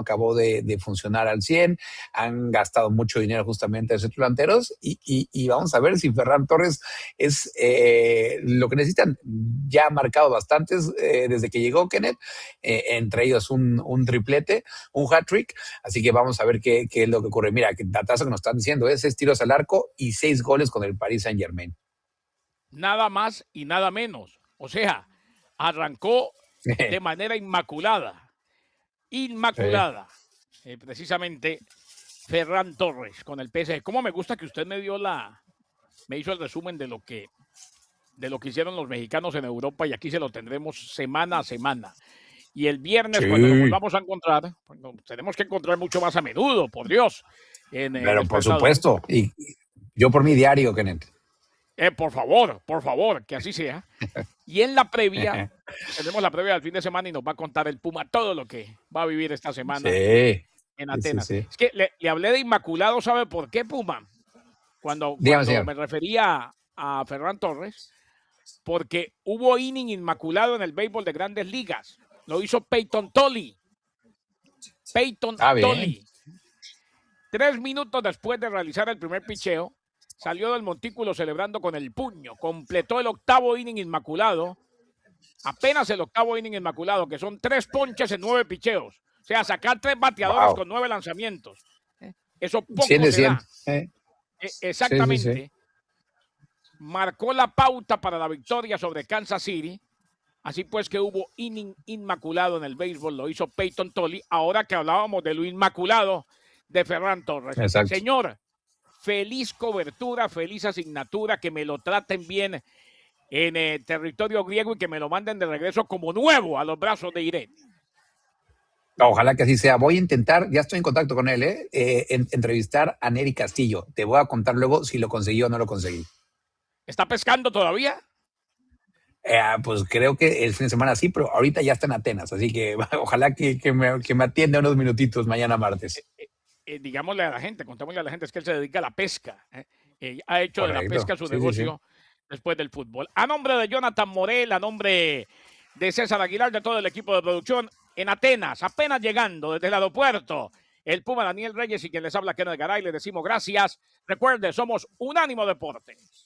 acabó de funcionar al 100, han gastado mucho dinero justamente en esos delanteros y vamos a ver si Ferran Torres es lo que necesitan. Ya ha marcado bastantes desde que llegó Kenneth, entre ellos un triplete, un hat-trick, así que vamos a ver qué es lo que ocurre. Mira, que datazo que nos están diciendo es 6 tiros al arco y 6 goles con el Paris Saint-Germain. Nada más y nada menos. O sea, arrancó de manera inmaculada. Inmaculada. Precisamente Ferran Torres con el PSG. ¿Cómo me gusta que usted me hizo el resumen de lo que hicieron los mexicanos en Europa y aquí se lo tendremos semana a semana. Y el viernes, cuando nos volvamos a encontrar, bueno, tenemos que encontrar mucho más a menudo, por Dios. Pero por supuesto, y yo por mi diario, Kenneth. Por favor, que así sea. Y en la previa, tenemos la previa del fin de semana y nos va a contar el Puma todo lo que va a vivir esta semana en Atenas. Sí. Es que le hablé de Inmaculado, ¿sabe por qué, Puma? Cuando me refería a Ferran Torres, porque hubo inning inmaculado en el béisbol de Grandes Ligas. Lo hizo Peyton Tolly. Tolly. 3 minutos después de realizar el primer picheo, salió del montículo celebrando con el puño. Completó el 8º inning inmaculado. Apenas el 8º inning inmaculado, que son 3 ponches en 9 picheos. O sea, sacar 3 bateadores con 9 lanzamientos. Eso poco se da. Exactamente. Sí. Marcó la pauta para la victoria sobre Kansas City. Así pues que hubo inning inmaculado en el béisbol, lo hizo Peyton Tolly. Ahora que hablábamos de lo inmaculado de Ferran Torres. Exacto. Señor, feliz cobertura, feliz asignatura, que me lo traten bien en territorio griego y que me lo manden de regreso como nuevo a los brazos de Irene. Ojalá que así sea. Voy a intentar, ya estoy en contacto con él, entrevistar a Nery Castillo. Te voy a contar luego si lo conseguí o no lo conseguí. ¿Está pescando todavía? Pues creo que el fin de semana sí, pero ahorita ya está en Atenas, así que ojalá que me atienda unos minutitos mañana martes. Digámosle a la gente, contémosle a la gente, es que él se dedica a la pesca. Ha hecho Correcto. De la pesca su negocio después del fútbol. A nombre de Jonathan Morel, a nombre de César Aguilar, de todo el equipo de producción, en Atenas, apenas llegando desde el aeropuerto, el Puma Daniel Reyes y quien les habla, Kenneth Garay, les decimos gracias. Recuerde, somos Unánimo Deportes.